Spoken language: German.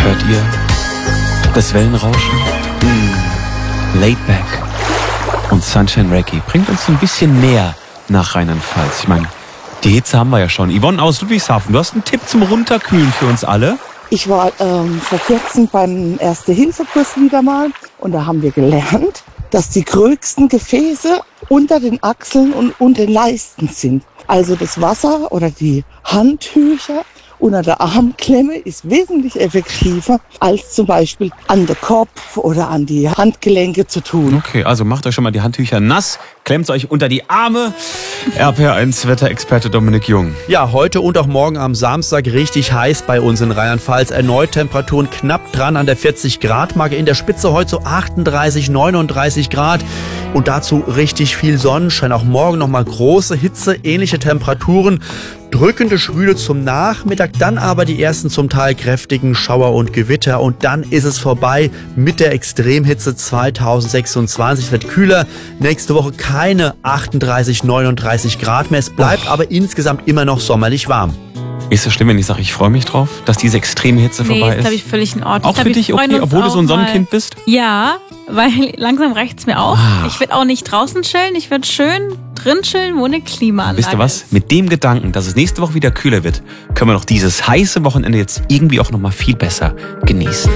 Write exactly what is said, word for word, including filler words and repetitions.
Hört ihr das Wellenrauschen? Mm. Laid Back und Sunshine Reggae bringt uns ein bisschen näher nach Rheinland-Pfalz. Ich meine, die Hitze haben wir ja schon. Yvonne aus Ludwigshafen, du hast einen Tipp zum Runterkühlen für uns alle? Ich war ähm, vor kurzem beim Erste-Hilfe-Kurs wieder mal und da haben wir gelernt, dass die größten Gefäße unter den Achseln und unter den Leisten sind. Also das Wasser oder die Handtücher unter der Armklemme ist wesentlich effektiver, als zum Beispiel an den Kopf oder an die Handgelenke zu tun. Okay, also macht euch schon mal die Handtücher nass, klemmt euch unter die Arme. R P R eins Wetterexperte Dominik Jung. Ja, heute und auch morgen am Samstag richtig heiß bei uns in Rheinland-Pfalz. Erneut Temperaturen knapp dran an der vierzig Grad Marke. In der Spitze heute so achtunddreißig, neununddreißig Grad. Und dazu richtig viel Sonnenschein. Auch morgen nochmal große Hitze, ähnliche Temperaturen. Drückende Schwüle zum Nachmittag, dann aber die ersten zum Teil kräftigen Schauer und Gewitter. Und dann ist es vorbei mit der Extremhitze zweitausendsechsundzwanzig. Es wird kühler. Nächste Woche keine achtunddreißig, neununddreißig Grad mehr. Es bleibt oh. aber insgesamt immer noch sommerlich warm. Ist es schlimm, wenn ich sage, ich freue mich drauf, dass diese extreme Hitze nee, vorbei ist? Nee, ist, glaube ich, völlig in Ordnung. Auch für dich okay, obwohl du so ein Sonnenkind bist? Ja, weil langsam reicht's mir auch. Ah. Ich werde auch nicht draußen chillen, ich werde schön drin chillen, wo eine Klimaanlage Wisst ihr was? ist. Mit dem Gedanken, dass es nächste Woche wieder kühler wird, können wir noch dieses heiße Wochenende jetzt irgendwie auch noch mal viel besser genießen.